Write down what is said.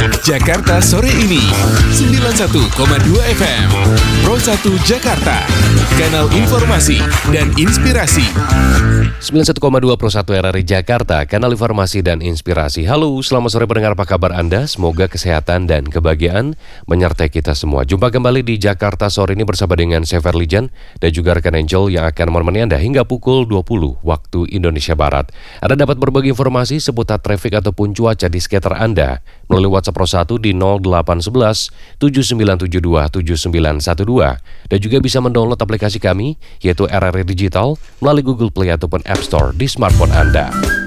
Jakarta sore ini 91,2 FM Pro 1 Jakarta, kanal informasi dan inspirasi. 91,2 Pro 1 RRI Jakarta, kanal informasi dan inspirasi. Halo, selamat sore pendengar, apa kabar Anda? Semoga kesehatan dan kebahagiaan menyertai kita semua. Jumpa kembali di Jakarta sore ini bersama dengan saya Ferlijan dan juga rekan Angel yang akan menemani Anda hingga pukul 20 waktu Indonesia Barat. Anda dapat berbagi informasi seputar trafik ataupun cuaca di sekitar Anda melalui WhatsApp Pro 1 di 0811 7972 7912 dan juga bisa mendownload aplikasi kami yaitu RRI Digital melalui Google Play ataupun App Store di smartphone Anda.